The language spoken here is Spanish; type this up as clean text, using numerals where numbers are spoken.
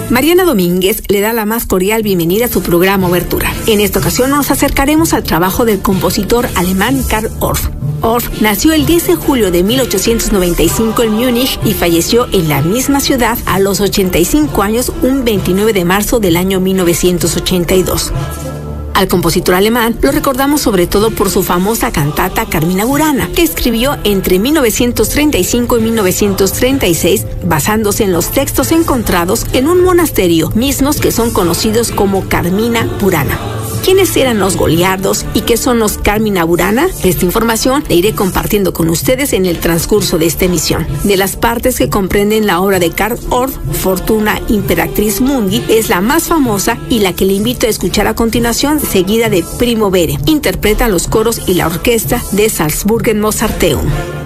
Mariana Domínguez le da la más cordial bienvenida a su programa Obertura. En esta ocasión nos acercaremos al trabajo del compositor alemán Karl Orff. Orff nació el 10 de julio de 1895 en Múnich y falleció en la misma ciudad a los 85 años un 29 de marzo del año 1982. Al compositor alemán lo recordamos sobre todo por su famosa cantata Carmina Burana, que escribió entre 1935 y 1936, basándose en los textos encontrados en un monasterio, mismos que son conocidos como Carmina Burana. ¿Quiénes eran los goliardos y qué son los Carmina Burana? Esta información la iré compartiendo con ustedes en el transcurso de esta emisión. De las partes que comprenden la obra de Karl Orff, Fortuna Imperatriz Mundi es la más famosa y la que le invito a escuchar a continuación, seguida de Primo Vere. Interpreta los coros y la orquesta de Salzburgen Mozarteum.